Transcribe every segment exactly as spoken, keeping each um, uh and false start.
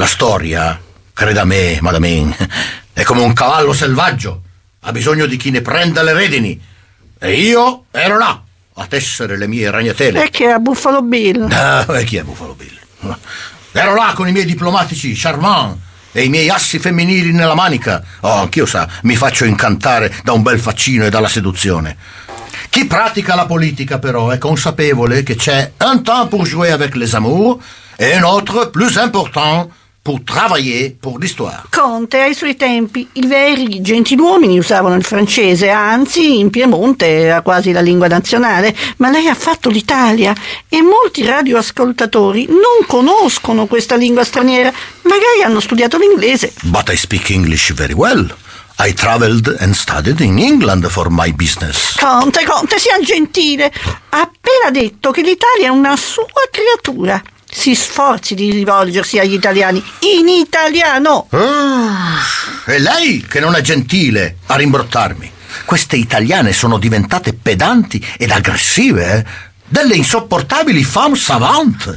La storia, creda me, madame, è come un cavallo selvaggio, ha bisogno di chi ne prenda le redini, e io ero là a tessere le mie ragnatele. E che è Buffalo Bill? Ah, e chi è Buffalo Bill? Ero là con i miei diplomatici charmant e i miei assi femminili nella manica. Oh, anch'io, sa, mi faccio incantare da un bel faccino e dalla seduzione. Chi pratica la politica, però, è consapevole che c'è un temps pour jouer avec les amours et un autre plus important pour travailler pour l'histoire. Conte, ai suoi tempi, i veri gentiluomini usavano il francese, anzi, in Piemonte era quasi la lingua nazionale, ma lei ha fatto l'Italia e molti radioascoltatori non conoscono questa lingua straniera, magari hanno studiato l'inglese. But I speak English very well. I traveled and studied in England for my business. Conte, Conte, sia gentile. Ha appena detto che l'Italia è una sua creatura. Si sforzi di rivolgersi agli italiani in italiano. Ah, è lei che non è gentile a rimbrottarmi. Queste italiane sono diventate pedanti ed aggressive, eh? Delle insopportabili femme savante.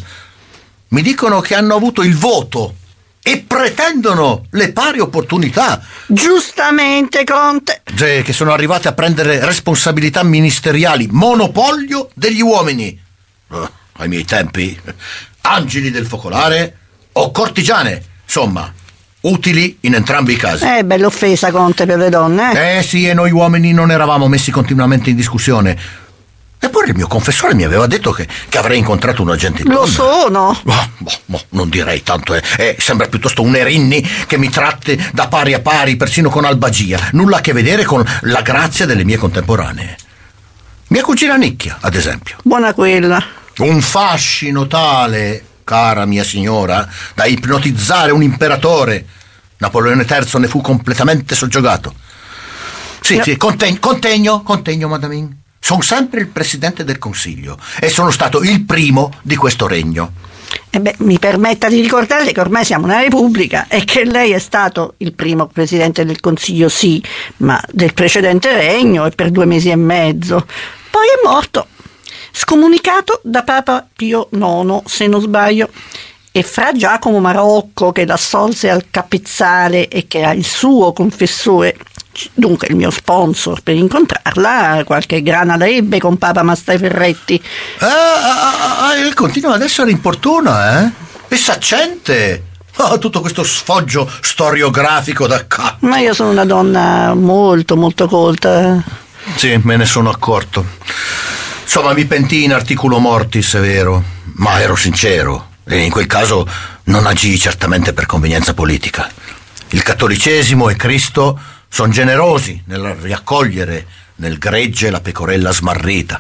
Mi dicono che hanno avuto il voto e pretendono le pari opportunità. Giustamente, Conte. Cioè, che sono arrivate a prendere responsabilità ministeriali, monopolio degli uomini. Oh, ai miei tempi, angeli del focolare o cortigiane, insomma, utili in entrambi i casi. Eh, bella offesa, Conte, per le donne. Eh, eh sì, e noi uomini non eravamo messi continuamente in discussione. Eppure il mio confessore mi aveva detto che, che avrei incontrato una gentildonna. Lo sono. Oh, boh, boh, non direi tanto, eh. Eh, sembra piuttosto un Erinni che mi tratti da pari a pari, persino con albagia. Nulla a che vedere con la grazia delle mie contemporanee. Mia cugina Nicchia, ad esempio. Buona quella. Un fascino tale, cara mia signora, da ipnotizzare un imperatore. Napoleone terzo ne fu completamente soggiogato. Sì, no. sì, contegno, contegno, contegno, madame. Sono sempre il presidente del Consiglio e sono stato il primo di questo regno. E beh, mi permetta di ricordarle che ormai siamo una repubblica e che lei è stato il primo presidente del Consiglio, sì, ma del precedente regno e per due mesi e mezzo. Poi è morto, scomunicato da Papa Pio nono, se non sbaglio. E fra Giacomo Marocco, che l'assolse al capezzale e che era il suo confessore, dunque il mio sponsor per incontrarla, qualche grana l'ebbe con Papa Mastai Ferretti. Ah, ah, ah, continua ad essere importuna, eh? E saccente. Oh, tutto questo sfoggio storiografico da capo. Ma io sono una donna molto, molto colta. Sì, me ne sono accorto. Insomma, mi pentii in articulo mortis, è vero, ma ero sincero. E in quel caso non agii certamente per convenienza politica. Il cattolicesimo e Cristo sono generosi nel riaccogliere nel gregge la pecorella smarrita.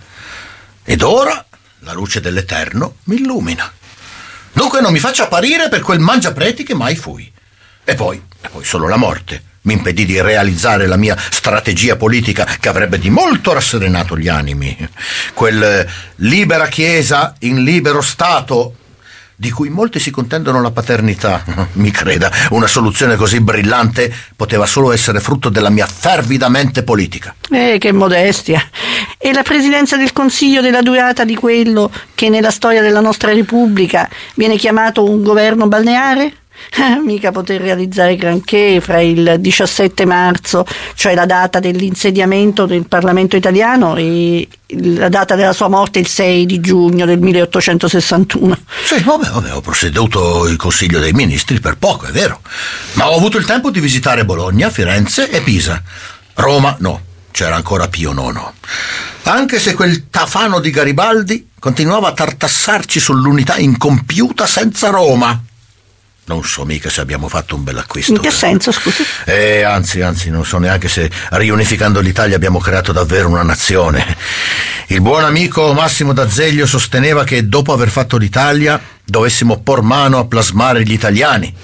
Ed ora la luce dell'Eterno mi illumina. Dunque non mi faccia apparire per quel mangiapreti che mai fui. E poi, e poi solo la morte mi impedì di realizzare la mia strategia politica che avrebbe di molto rasserenato gli animi. Quel libera Chiesa in libero Stato di cui molti si contendono la paternità. Mi creda, una soluzione così brillante poteva solo essere frutto della mia fervida mente politica. Eh, che modestia! E la presidenza del Consiglio della durata di quello che nella storia della nostra Repubblica viene chiamato un governo balneare? Mica poter realizzare granché fra il diciassette marzo, cioè la data dell'insediamento del Parlamento italiano, e la data della sua morte il sei di giugno del milleottocentosessantuno. Sì, vabbè, vabbè, ho prosieduto il Consiglio dei Ministri per poco, è vero, ma ho avuto il tempo di visitare Bologna, Firenze e Pisa. Roma no, c'era ancora Pio nono. Anche se quel tafano di Garibaldi continuava a tartassarci sull'unità incompiuta senza Roma. Non so mica se abbiamo fatto un bel acquisto. In che senso, scusi? Eh, anzi, anzi, non so neanche se riunificando l'Italia abbiamo creato davvero una nazione. Il buon amico Massimo D'Azeglio sosteneva che dopo aver fatto l'Italia dovessimo por mano a plasmare gli italiani.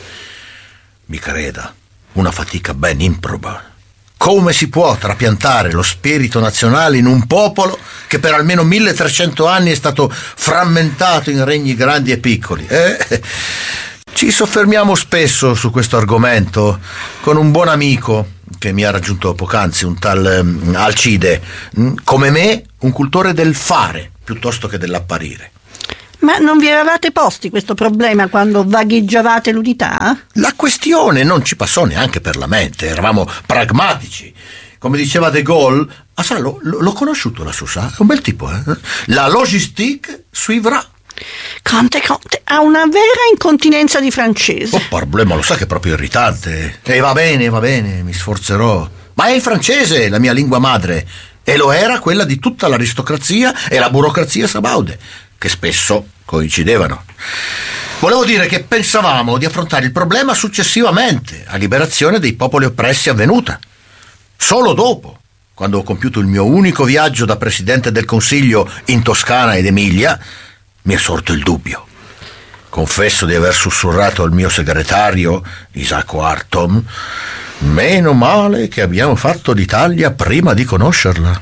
Mi creda, una fatica ben improba. Come si può trapiantare lo spirito nazionale in un popolo che per almeno milletrecento anni è stato frammentato in regni grandi e piccoli? Eh... Ci soffermiamo spesso su questo argomento con un buon amico che mi ha raggiunto poc'anzi, un tal um, Alcide, come me un cultore del fare piuttosto che dell'apparire. Ma non vi eravate posti questo problema quando vagheggiavate l'unità? La questione non ci passò neanche per la mente, eravamo pragmatici. Come diceva De Gaulle, ah, sa, l'ho, l'ho conosciuto la Sousa, è un bel tipo, eh? La logistique suivrà. Conte, Conte, ha una vera incontinenza di francese. Oh, problema, lo sa che è proprio irritante. E va bene, va bene, mi sforzerò. Ma è il francese, la mia lingua madre, e lo era quella di tutta l'aristocrazia e la burocrazia sabaude, che spesso coincidevano. Volevo dire che pensavamo di affrontare il problema successivamente, a liberazione dei popoli oppressi avvenuta. Solo dopo, quando ho compiuto il mio unico viaggio da Presidente del Consiglio in Toscana ed Emilia, mi è sorto il dubbio. Confesso di aver sussurrato al mio segretario, Isacco Artom, meno male che abbiamo fatto l'Italia prima di conoscerla.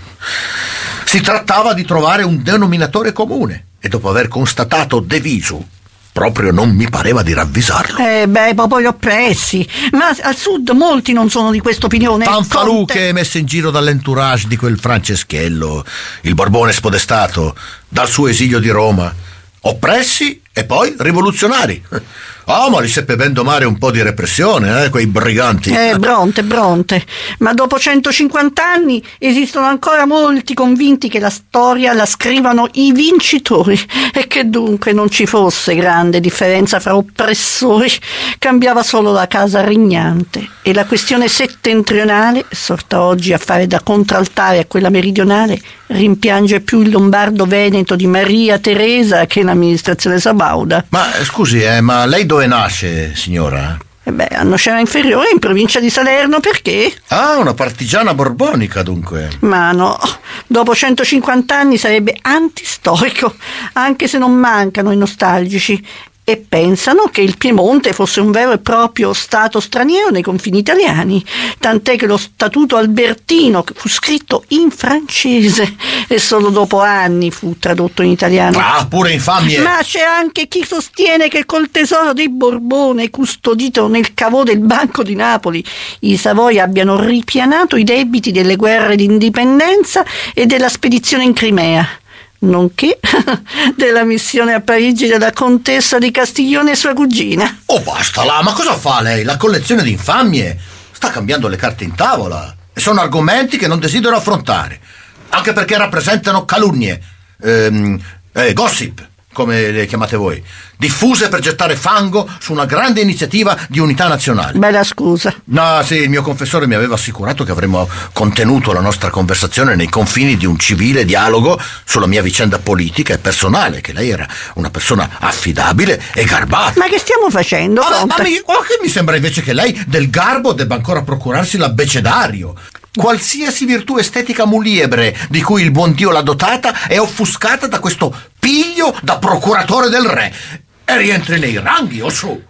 Si trattava di trovare un denominatore comune e dopo aver constatato de visu, proprio non mi pareva di ravvisarlo. Eh beh, popoli oppressi. Ma al sud molti non sono di questa opinione. Fanfalù che è messo in giro dall'entourage di quel Franceschello, il Borbone spodestato, dal suo esilio di Roma. Oppressi e poi rivoluzionari. Oh, ma li seppe ben domare un po' di repressione, eh, quei briganti. Eh, Bronte, Bronte. Ma dopo centocinquanta anni esistono ancora molti convinti che la storia la scrivano i vincitori e che dunque non ci fosse grande differenza fra oppressori. Cambiava solo la casa regnante e la questione settentrionale, sorta oggi a fare da contraltare a quella meridionale, rimpiange più il Lombardo Veneto di Maria Teresa che l'amministrazione sabauda. Ma scusi, eh, ma lei dove nasce, signora? E beh, a Nocera Inferiore, in provincia di Salerno, perché? Ah, una partigiana borbonica, dunque. Ma no, dopo centocinquanta anni sarebbe antistorico, anche se non mancano i nostalgici. E pensano che il Piemonte fosse un vero e proprio stato straniero nei confini italiani, tant'è che lo Statuto Albertino fu scritto in francese e solo dopo anni fu tradotto in italiano. Ah, pure infamie! Ma c'è anche chi sostiene che col tesoro dei Borbone, custodito nel cavò del Banco di Napoli, i Savoia abbiano ripianato i debiti delle guerre d'indipendenza e della spedizione in Crimea, nonché della missione a Parigi della contessa di Castiglione e sua cugina. Oh, basta là, ma cosa fa lei? La collezione di infamie? Sta cambiando le carte in tavola e sono argomenti che non desidero affrontare, anche perché rappresentano calunnie, ehm, eh, gossip, come le chiamate voi, diffuse per gettare fango su una grande iniziativa di unità nazionale. Bella scusa. No, sì, il mio confessore mi aveva assicurato che avremmo contenuto la nostra conversazione nei confini di un civile dialogo sulla mia vicenda politica e personale, che lei era una persona affidabile e garbata. Ma che stiamo facendo? Ah, ma mi, oh, che mi sembra invece che lei del garbo debba ancora procurarsi l'abbecedario. Qualsiasi virtù estetica muliebre di cui il buon Dio l'ha dotata è offuscata da questo piglio da procuratore del re e rientri nei ranghi o su.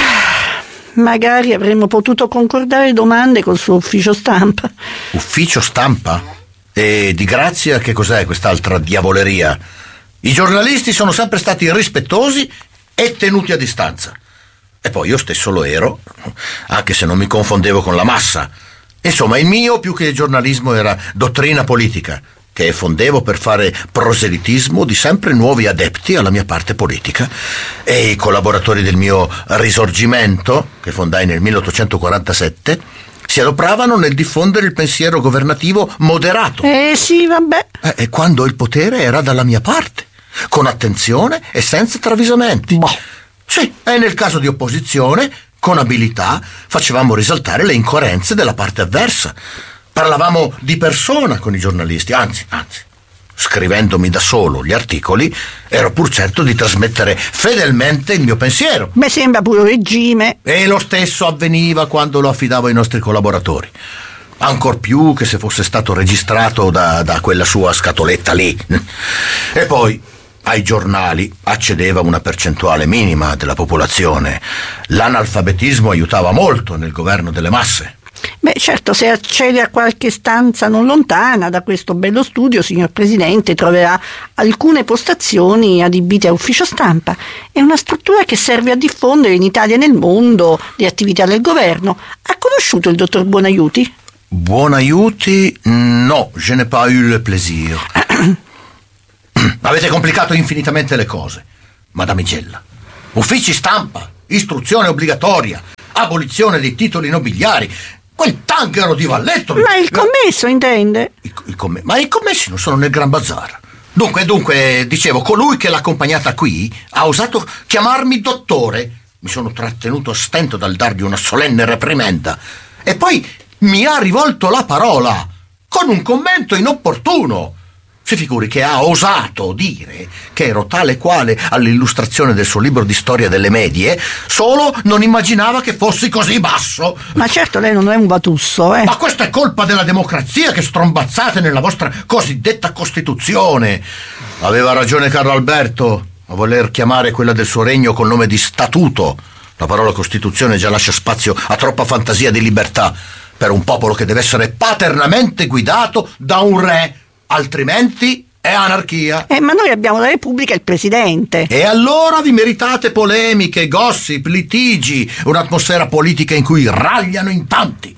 Magari avremmo potuto concordare domande col suo ufficio stampa. Ufficio stampa? E di grazia che cos'è quest'altra diavoleria? I giornalisti sono sempre stati rispettosi e tenuti a distanza. E poi io stesso lo ero, anche se non mi confondevo con la massa. Insomma, il mio, più che giornalismo, era dottrina politica, che fondevo per fare proselitismo di sempre nuovi adepti alla mia parte politica. E i collaboratori del mio Risorgimento, che fondai nel milleottocentoquarantasette, si adoperavano nel diffondere il pensiero governativo moderato. Eh sì, vabbè. E quando il potere era dalla mia parte, con attenzione e senza travisamenti. Boh. Sì, e nel caso di opposizione, con abilità, facevamo risaltare le incoerenze della parte avversa. Parlavamo di persona con i giornalisti, anzi, anzi, scrivendomi da solo gli articoli, ero pur certo di trasmettere fedelmente il mio pensiero. Beh, sembra puro regime. E lo stesso avveniva quando lo affidavo ai nostri collaboratori. Ancor più che se fosse stato registrato da, da quella sua scatoletta lì. E poi ai giornali accedeva una percentuale minima della popolazione. L'analfabetismo aiutava molto nel governo delle masse. Beh, certo, se accede a qualche stanza non lontana da questo bello studio, signor Presidente, troverà alcune postazioni adibite a ufficio stampa. È una struttura che serve a diffondere in Italia e nel mondo le attività del governo. Ha conosciuto il dottor Buonaiuti? Buonaiuti? No, je n'ai pas eu le plaisir. Avete complicato infinitamente le cose. ma damigella. Uffici stampa, istruzione obbligatoria, abolizione dei titoli nobiliari, quel tanghero di Valletto. Ma il commesso intende? Il, il comm- ma i commessi non sono nel Gran Bazar. Dunque, dunque, dicevo, colui che l'ha accompagnata qui ha osato chiamarmi dottore. Mi sono trattenuto a stento dal dargli una solenne reprimenda. E poi mi ha rivolto la parola con un commento inopportuno. Si figuri che ha osato dire che ero tale quale all'illustrazione del suo libro di storia delle medie, solo non immaginava che fossi così basso. Ma certo, lei non è un vatusso, eh. Ma questa è colpa della democrazia che strombazzate nella vostra cosiddetta Costituzione. Aveva ragione Carlo Alberto a voler chiamare quella del suo regno col nome di statuto. La parola Costituzione già lascia spazio a troppa fantasia di libertà per un popolo che deve essere paternamente guidato da un re. Altrimenti è anarchia. Eh, ma noi abbiamo la Repubblica e il Presidente. E allora vi meritate polemiche, gossip, litigi, un'atmosfera politica in cui ragliano in tanti.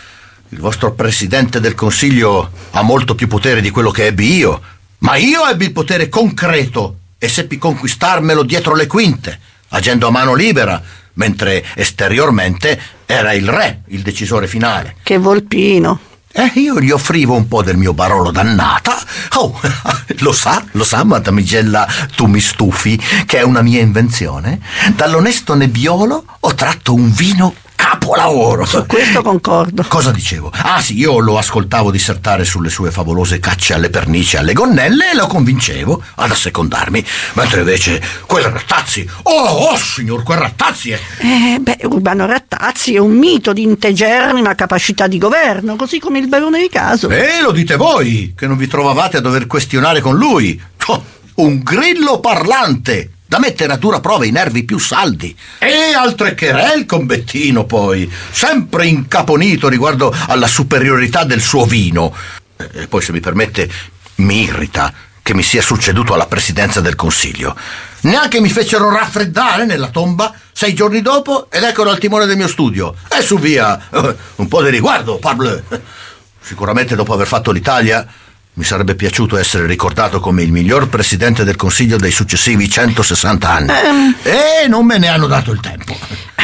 Il vostro Presidente del Consiglio ha molto più potere di quello che ebbi io, ma io ebbi il potere concreto e seppi conquistarmelo dietro le quinte, agendo a mano libera, mentre esteriormente era il re il decisore finale. Che volpino. Eh, io gli offrivo un po' del mio Barolo d'annata. Oh, lo sa, lo sa, madamigella, tu mi stufi, che è una mia invenzione. Dall'onesto Nebbiolo ho tratto un vino capolavoro. Su questo concordo. Cosa dicevo? Ah sì, io lo ascoltavo dissertare sulle sue favolose cacce alle pernici e alle gonnelle e lo convincevo ad assecondarmi, mentre invece quel Rattazzi, oh, oh signor, quel Rattazzi è... Eh, beh, Urbano Rattazzi è un mito di integerrima capacità di governo, così come il barone di Caso. Eh, lo dite voi, che non vi trovavate a dover questionare con lui. Oh, un grillo parlante, da mettere a dura prova i nervi più saldi. E altre che re il combettino, poi, sempre incaponito riguardo alla superiorità del suo vino. E poi, se mi permette, mi irrita che mi sia succeduto alla presidenza del Consiglio. Neanche mi fecero raffreddare nella tomba sei giorni dopo ed eccolo al timone del mio studio. E su via, un po' di riguardo, parbleu. Sicuramente dopo aver fatto l'Italia mi sarebbe piaciuto essere ricordato come il miglior presidente del Consiglio dei successivi centosessanta anni. Um, e non me ne hanno dato il tempo.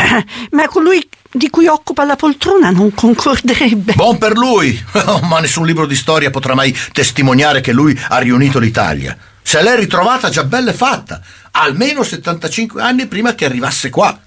Ma colui di cui occupa la poltrona non concorderebbe. Buon per lui, ma nessun libro di storia potrà mai testimoniare che lui ha riunito l'Italia. Se l'è ritrovata già bella e fatta, almeno settantacinque anni prima che arrivasse qua.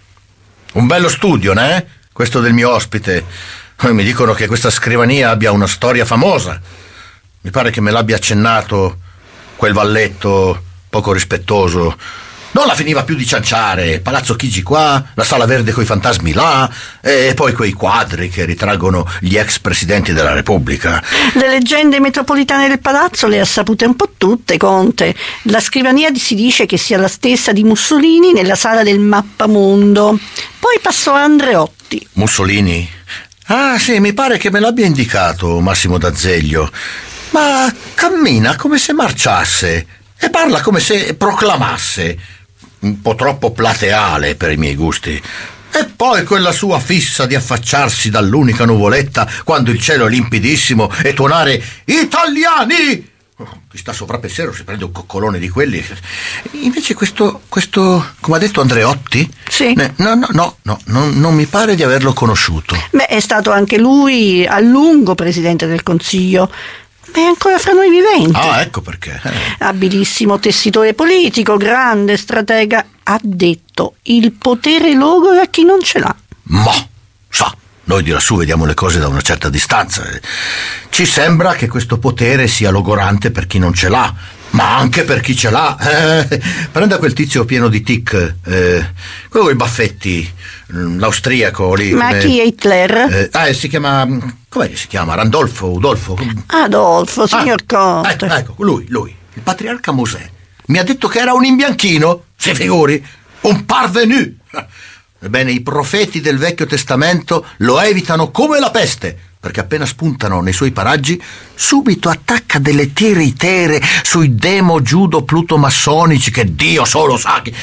Un bello studio, né? Questo del mio ospite. Mi dicono che questa scrivania abbia una storia famosa. Mi pare che me l'abbia accennato quel Valletto poco rispettoso. Non la finiva più di cianciare. Palazzo Chigi qua, la Sala Verde coi fantasmi là, e poi quei quadri che ritraggono gli ex presidenti della Repubblica. Le leggende metropolitane del palazzo le ha sapute un po' tutte, Conte. La scrivania si dice che sia la stessa di Mussolini nella sala del Mappamondo. Poi passò a Andreotti. Mussolini? Ah sì, mi pare che me l'abbia indicato Massimo D'Azeglio. Ma cammina come se marciasse e parla come se proclamasse, un po' troppo plateale per i miei gusti. E poi quella sua fissa di affacciarsi dall'unica nuvoletta quando il cielo è limpidissimo e tuonare "Italiani!". Chi sta sopra pensiero si prende un coccolone di quelli. Invece questo, questo come ha detto Andreotti? Sì. No, no, no, no, non, non mi pare di averlo conosciuto. Beh, è stato anche lui a lungo presidente del Consiglio. È ancora fra noi viventi. Ah, ecco perché. Eh. Abilissimo tessitore politico, grande stratega. Ha detto: il potere logora chi non ce l'ha. Ma, sa, noi di lassù vediamo le cose da una certa distanza. Ci sembra che questo potere sia logorante per chi non ce l'ha, ma anche per chi ce l'ha. Eh, prenda quel tizio pieno di tic, eh, quello con i baffetti, l'austriaco lì. Ma come, chi è Hitler? Eh, ah, si chiama... Com'è che si chiama? Randolfo? Udolfo? Adolfo, signor ah, Conte. Ecco, ecco, lui, lui, il patriarca Mosè. Mi ha detto che era un imbianchino, si figuri, un parvenu. Ebbene, i profeti del Vecchio Testamento lo evitano come la peste, perché appena spuntano nei suoi paraggi, subito attacca delle tiritere sui demo giudo pluto-massonici che Dio solo sa che...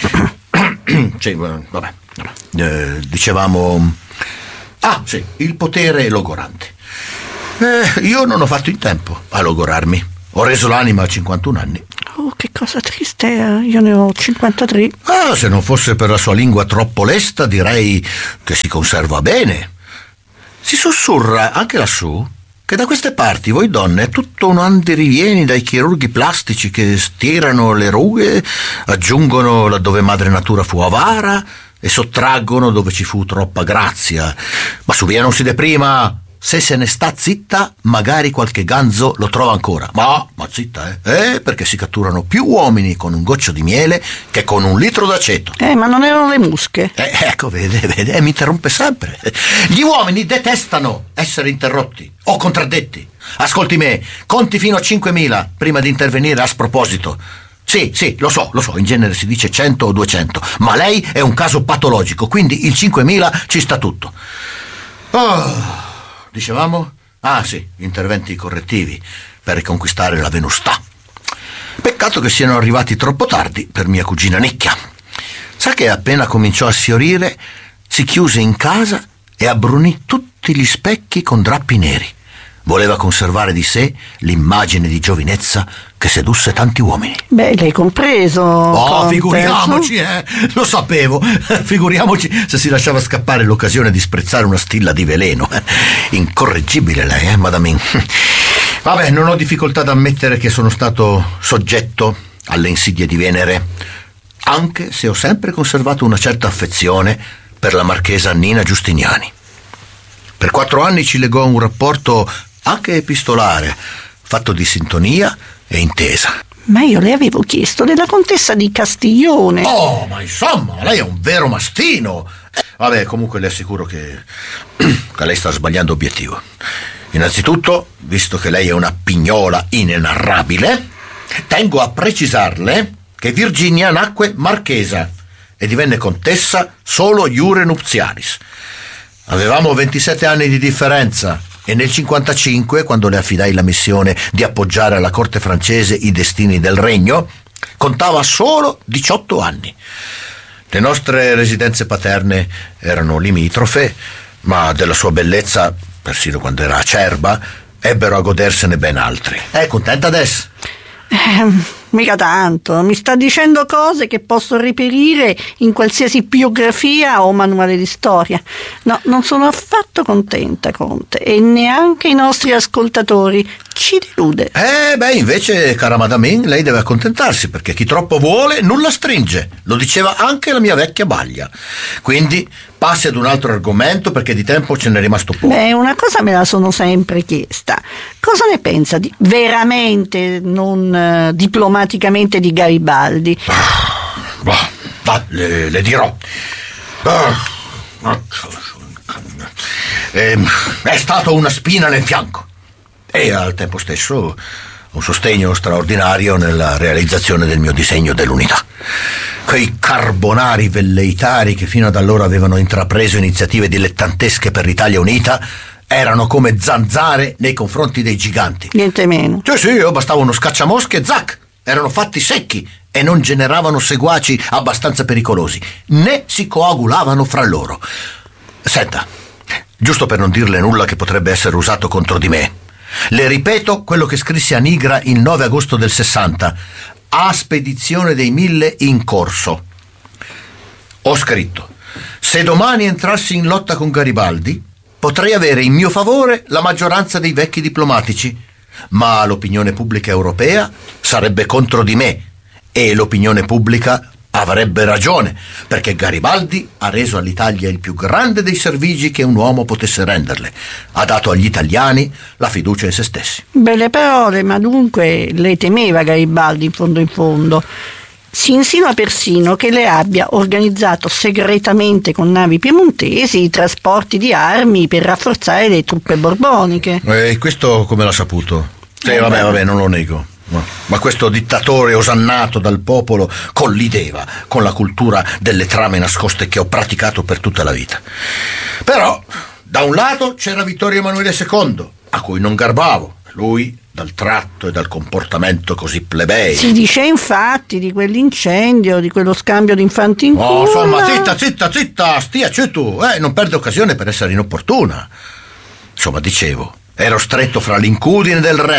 sì, vabbè, vabbè. Eh, dicevamo... Ah, sì, il potere logorante. Eh, io non ho fatto in tempo a logorarmi. Ho reso l'anima a cinquantuno anni. Oh, che cosa triste, io ne ho cinquantatré. Ah, se non fosse per la sua lingua troppo lesta, direi che si conserva bene. Si sussurra anche lassù che da queste parti voi donne è tutto un andirivieni dai chirurghi plastici che stirano le rughe, aggiungono laddove madre natura fu avara e sottraggono dove ci fu troppa grazia. Ma su via non si deprima, se se ne sta zitta magari qualche ganzo lo trova ancora. Ma, ma zitta, eh? eh perché si catturano più uomini con un goccio di miele che con un litro d'aceto. Eh, ma non erano le musche. Eh, ecco, vede, vede, eh, mi interrompe sempre. Gli uomini detestano essere interrotti o contraddetti. Ascolti me, conti fino a cinquemila prima di intervenire a sproposito. Sì, sì, lo so, lo so, in genere si dice cento o duecento, ma lei è un caso patologico, quindi il cinquemila ci sta tutto. Oh, dicevamo? Ah sì, interventi correttivi per riconquistare la venustà. Peccato che siano arrivati troppo tardi per mia cugina Nicchia. Sa che appena cominciò a sfiorire si chiuse in casa e abbrunì tutti gli specchi con drappi neri. Voleva conservare di sé l'immagine di giovinezza che sedusse tanti uomini. Beh, l'hai compreso. Oh, Conte. figuriamoci, eh! Lo sapevo. Figuriamoci se si lasciava scappare l'occasione di sprezzare una stilla di veleno. Incorreggibile lei, eh, Madame. Vabbè, non ho difficoltà ad ammettere che sono stato soggetto alle insidie di Venere, anche se ho sempre conservato una certa affezione per la marchesa Nina Giustiniani. Per quattro anni ci legò un rapporto anche epistolare, fatto di sintonia e intesa. Ma io le avevo chiesto della contessa di Castiglione. Oh, ma insomma, lei è un vero mastino. Eh, vabbè, comunque le assicuro che, che lei sta sbagliando obiettivo. Innanzitutto, visto che lei è una pignola inenarrabile, tengo a precisarle che Virginia nacque marchesa e divenne contessa solo iure nuptialis. Avevamo ventisette anni di differenza e nel cinquantacinque, quando le affidai la missione di appoggiare alla corte francese i destini del regno, contava solo diciotto anni. Le nostre residenze paterne erano limitrofe, ma della sua bellezza, persino quando era acerba, ebbero a godersene ben altri. È contenta adesso? Eh, mica tanto, mi sta dicendo cose che posso reperire in qualsiasi biografia o manuale di storia. No, non sono affatto contenta, Conte, e neanche i nostri ascoltatori. Ci delude. Eh, beh, invece, cara Madame, lei deve accontentarsi, perché chi troppo vuole nulla stringe. Lo diceva anche la mia vecchia baglia. Quindi passi ad un altro argomento, perché di tempo ce n'è rimasto poco. Beh, una cosa me la sono sempre chiesta. Cosa ne pensa di veramente, non eh, diplomaticamente, di Garibaldi? Ah, bah, bah, le, le dirò. Ah, eh, è stato una spina nel fianco e al tempo stesso un sostegno straordinario nella realizzazione del mio disegno dell'unità. Quei carbonari velleitari che fino ad allora avevano intrapreso iniziative dilettantesche per l'Italia unita erano come zanzare nei confronti dei giganti. Niente meno. Sì, sì, io bastava uno scacciamosche e zac, erano fatti secchi e non generavano seguaci abbastanza pericolosi, né si coagulavano fra loro. Senta, giusto per non dirle nulla che potrebbe essere usato contro di me, le ripeto quello che scrissi a Nigra il nove agosto del sessanta, a spedizione dei mille in corso. Ho scritto: se domani entrassi in lotta con Garibaldi, potrei avere in mio favore la maggioranza dei vecchi diplomatici, ma l'opinione pubblica europea sarebbe contro di me e l'opinione pubblica avrebbe ragione, perché Garibaldi ha reso all'Italia il più grande dei servigi che un uomo potesse renderle. Ha dato agli italiani la fiducia in se stessi. Belle parole, ma dunque le temeva Garibaldi in fondo in fondo. Si insinua persino che le abbia organizzato segretamente con navi piemontesi i trasporti di armi per rafforzare le truppe borboniche. E questo come l'ha saputo? Sì, eh, vabbè, vabbè, non lo nego. Ma questo dittatore osannato dal popolo collideva con la cultura delle trame nascoste che ho praticato per tutta la vita. Però, da un lato c'era Vittorio Emanuele secondo, a cui non garbavo. Lui, dal tratto e dal comportamento così plebeo. Si dice infatti di quell'incendio, di quello scambio di infanti in Oh, culla. insomma, zitta, zitta, zitta, stia tu, eh, non perde occasione per essere inopportuna. Insomma, dicevo, ero stretto fra l'incudine del re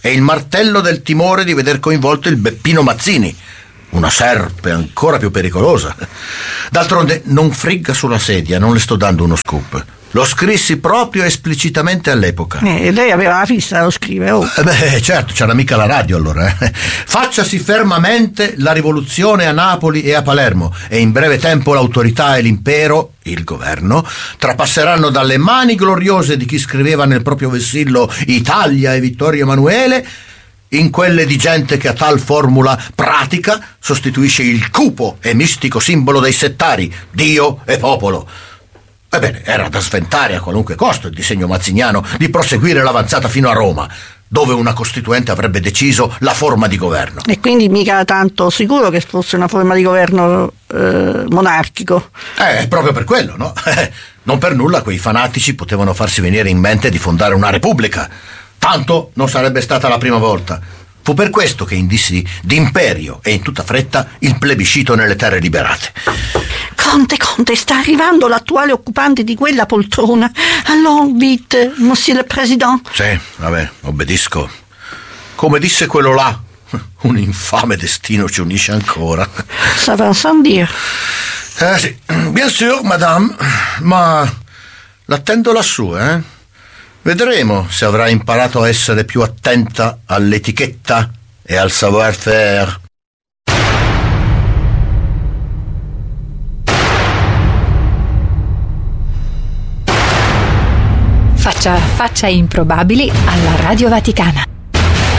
e il martello del timore di veder coinvolto il Beppino Mazzini, una serpe ancora più pericolosa. D'altronde non frigga sulla sedia, non le sto dando uno scoop. Lo scrissi proprio esplicitamente all'epoca. E eh, lei aveva una fissa da scrivere. Oh. Eh beh, certo, c'era mica la radio allora. Eh. Facciasi fermamente la rivoluzione a Napoli e a Palermo, e in breve tempo l'autorità e l'impero, il governo, trapasseranno dalle mani gloriose di chi scriveva nel proprio vessillo Italia e Vittorio Emanuele in quelle di gente che a tal formula pratica sostituisce il cupo e mistico simbolo dei settari, Dio e popolo. Ebbene, era da sventare a qualunque costo il disegno mazziniano di proseguire l'avanzata fino a Roma, dove una costituente avrebbe deciso la forma di governo. E quindi mica tanto sicuro che fosse una forma di governo eh, monarchico. Eh, proprio per quello, no? Non per nulla quei fanatici potevano farsi venire in mente di fondare una repubblica. Tanto non sarebbe stata la prima volta. Fu per questo che indissi d'imperio e in tutta fretta il plebiscito nelle terre liberate. Conte, Conte, sta arrivando l'attuale occupante di quella poltrona. Allons vite, monsieur le président. Sì, vabbè, obbedisco. Come disse quello là, un infame destino ci unisce ancora. Ça va sans dire. Eh sì, bien sûr, madame, ma l'attendo lassù, eh? Vedremo se avrà imparato a essere più attenta all'etichetta e al savoir-faire. Faccia, faccia improbabili alla Radio Vaticana.